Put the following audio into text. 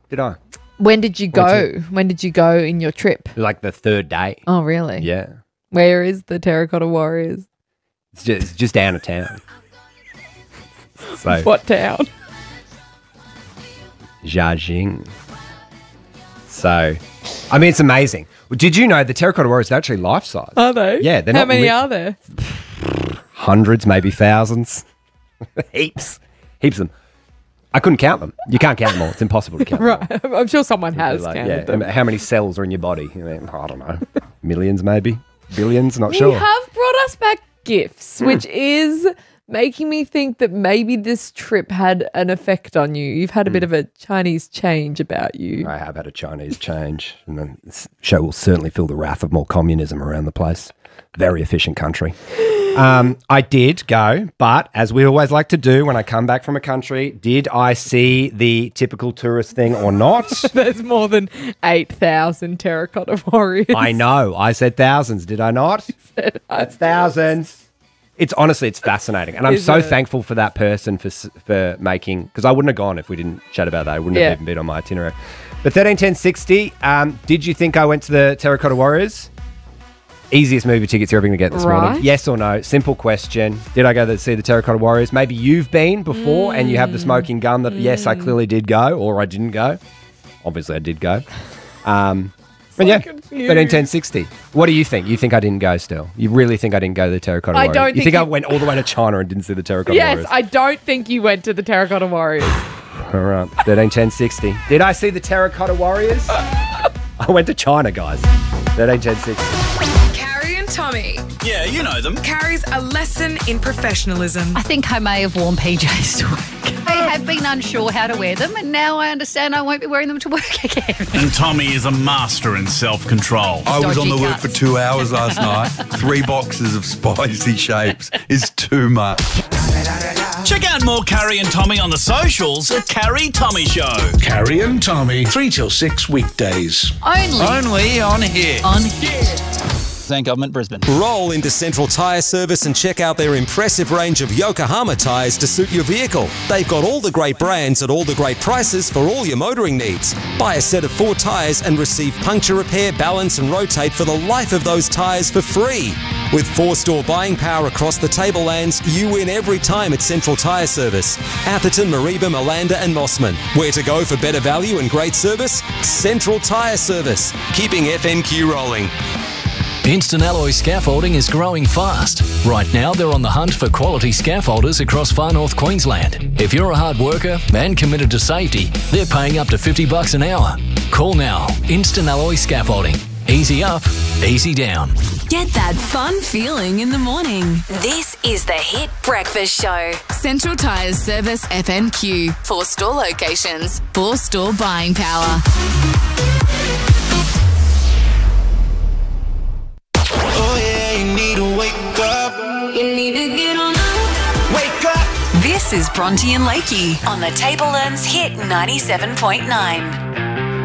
Did I? When did you go? When did you go in your trip? Like the third day. Oh, really? Yeah. Where is the Terracotta Warriors? It's just down a town. So What town? Jiaxing. So, I mean, it's amazing. Did you know the Terracotta Warriors are actually life-size? Are they? Yeah. They're How not many are there? Hundreds, maybe thousands. Heaps of them. I couldn't count them. You can't count them all. It's impossible to count them all. Right. I'm sure someone has counted them. How many cells are in your body? I don't know. Millions, maybe. Billions, not You sure. have brought us back gifts, which is making me think that maybe this trip had an effect on you. You've had a bit of a Chinese change about you. I have had a Chinese change. And then this show will certainly feel the wrath of more communism around the place. Very efficient country. I did go, but as we always like to do when I come back from a country, did I see the typical tourist thing or not? There's more than 8,000 Terracotta Warriors. I know. I said thousands, did I not? That's thousands. It's honestly, it's fascinating. And I'm so thankful for that person for making, because I wouldn't have gone if we didn't chat about that. It wouldn't have even been on my itinerary. But 131060, did you think I went to the Terracotta Warriors? Easiest movie tickets you're ever going to get this morning. Yes or no? Simple question. Did I go to see the Terracotta Warriors? Maybe you've been before and you have the smoking gun that, yes, I clearly did go, or I didn't go. Obviously, I did go. But yeah, 131060. What do you think? You think I didn't go still? You really think I didn't go to the Terracotta Warriors? don't You think think I went all the way to China and didn't see the Terracotta Yes, Warriors? I don't think you went to the Terracotta Warriors. All right, 131060. Did I see the Terracotta Warriors? I went to China, guys. 131060. Carrie and Tommy. Yeah, you know them. Carrie's a lesson in professionalism. I think I may have worn PJs to work. I have been unsure how to wear them, and now I understand I won't be wearing them to work again. And Tommy is a master in self-control. I was on the Dodgy work cuts. for 2 hours last night. 3 boxes of spicy shapes is too much. Check out more Carrie and Tommy on the socials at Carrie Tommy Show. Carrie and Tommy, 3 till 6 weekdays. Only on here. On here. Thank Government Brisbane. Roll into Central Tyre Service and check out their impressive range of Yokohama tyres to suit your vehicle. They've got all the great brands at all the great prices for all your motoring needs. Buy a set of 4 tyres and receive puncture repair, balance and rotate for the life of those tyres for free. With 4-store buying power across the tablelands, you win every time at Central Tyre Service. Atherton, Mareeba, Malanda and Mossman. Where to go for better value and great service? Central Tyre Service. Keeping FNQ rolling. Instant Alloy Scaffolding is growing fast. Right now, they're on the hunt for quality scaffolders across far north Queensland. If you're a hard worker and committed to safety, they're paying up to $50 an hour. Call now. Instant Alloy Scaffolding. Easy up, easy down. Get that fun feeling in the morning. This is the Hit Breakfast Show. Central Tyres Service FNQ. 4 store locations, 4 store buying power. Oh yeah, you need to wake up. You need to get on up. Wake up. This is Bronte and Lakey on the Tablelands Hit 97.9.